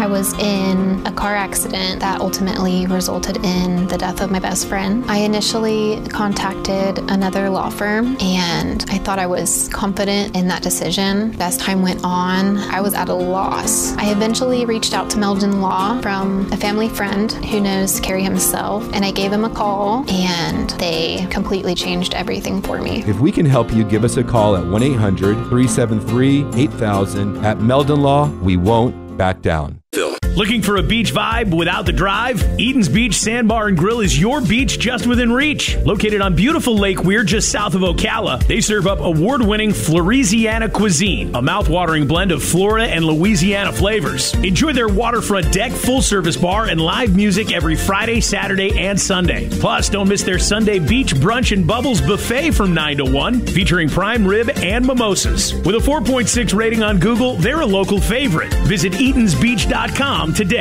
I was in a car accident that ultimately resulted in the death of my best friend. I initially contacted another law firm, and I thought I was confident in that decision. As time went on, I was at a loss. I eventually reached out to Meldon Law from a family friend who knows Kerry himself, and I gave him a call, and they completely changed everything for me. If we can help you, give us a call at 1-800-373-8000. At Meldon Law, we won't back down. Looking for a beach vibe without the drive? Eden's Beach Sandbar and Grill is your beach just within reach. Located on beautiful Lake Weir just south of Ocala, they serve up award-winning Floresiana cuisine, a mouth-watering blend of Florida and Louisiana flavors. Enjoy their waterfront deck, full-service bar, and live music every Friday, Saturday, and Sunday. Plus, don't miss their Sunday beach brunch and bubbles buffet from 9 to 1, featuring prime rib and mimosas. With a 4.6 rating on Google, they're a local favorite. Visit EatonsBeach.com today.